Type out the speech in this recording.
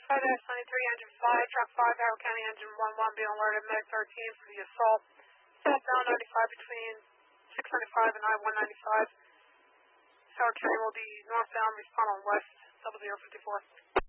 95-93, engine 5, truck 5, Howard County, engine 11, being alerted, medic 13 for the assault. Southbound 95 between 695 and I-195. Howard County will be northbound, respond on west, 0054.